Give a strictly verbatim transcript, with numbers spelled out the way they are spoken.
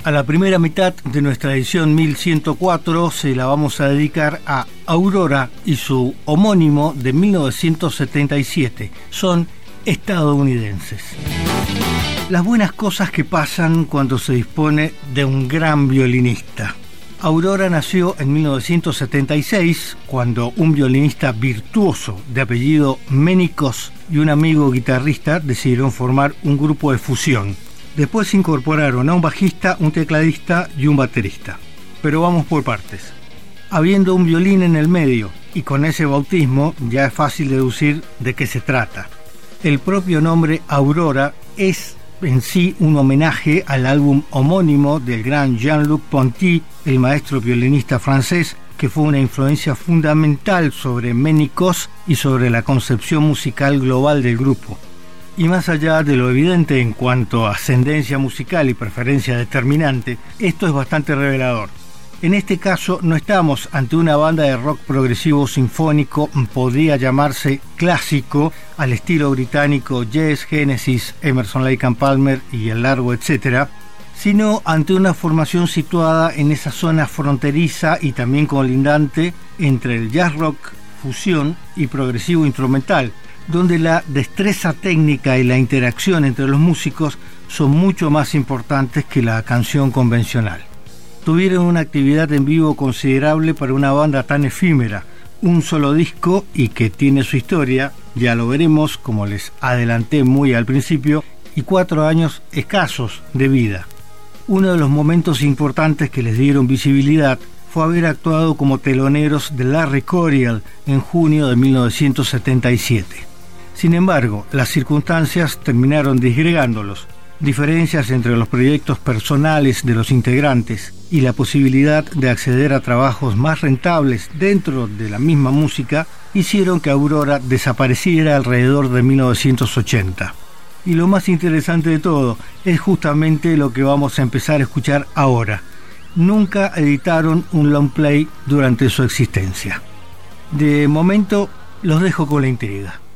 A la primera mitad de nuestra edición mil ciento cuatro se la vamos a dedicar a Aurora y su homónimo de mil novecientos setenta y siete. Son estadounidenses. Las buenas cosas que pasan cuando se dispone de un gran violinista. Aurora nació en mil novecientos setenta y seis, cuando un violinista virtuoso de apellido Ménicos y un amigo guitarrista decidieron formar un grupo de fusión. Después se incorporaron a un bajista, un tecladista y un baterista. Pero vamos por partes. Habiendo un violín en el medio y con ese bautismo ya es fácil deducir de qué se trata. El propio nombre Aurora es en sí un homenaje al álbum homónimo del gran Jean-Luc Ponty, el maestro violinista francés, que fue una influencia fundamental sobre Ménicos y sobre la concepción musical global del grupo. Y más allá de lo evidente en cuanto a ascendencia musical y preferencia determinante, esto es bastante revelador. En este caso no estamos ante una banda de rock progresivo sinfónico, podría llamarse clásico, al estilo británico Yes, Genesis, Emerson, Lake and Palmer y el largo etcétera, sino ante una formación situada en esa zona fronteriza y también colindante entre el jazz rock, fusión y progresivo instrumental, donde la destreza técnica y la interacción entre los músicos son mucho más importantes que la canción convencional. Tuvieron una actividad en vivo considerable para una banda tan efímera, un solo disco y que tiene su historia, ya lo veremos, como les adelanté muy al principio, y cuatro años escasos de vida. Uno de los momentos importantes que les dieron visibilidad fue haber actuado como teloneros de Larry Coryell en junio de mil novecientos setenta y siete. Sin embargo, las circunstancias terminaron disgregándolos. Diferencias entre los proyectos personales de los integrantes y la posibilidad de acceder a trabajos más rentables dentro de la misma música hicieron que Aurora desapareciera alrededor de mil novecientos ochenta. Y lo más interesante de todo es justamente lo que vamos a empezar a escuchar ahora. Nunca editaron un long play durante su existencia. De momento los dejo con la intriga.